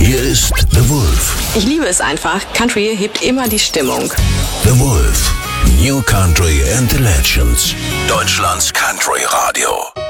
Hier ist The Wolf. Ich liebe es einfach. Country hebt immer die Stimmung. The Wolf. New Country and the Legends. Deutschlands Country Radio.